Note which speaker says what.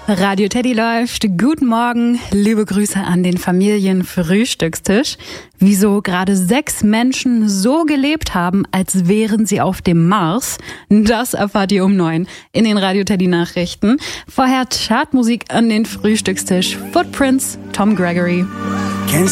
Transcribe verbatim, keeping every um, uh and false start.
Speaker 1: Radio Teddy läuft. Guten Morgen, liebe Grüße an den Familienfrühstückstisch. Wieso gerade sechs Menschen so gelebt haben, als wären sie auf dem Mars, das erfahrt ihr um neun in den Radio Teddy Nachrichten. Vorher Chartmusik an den Frühstückstisch. Footprints, Tom Gregory.
Speaker 2: Can't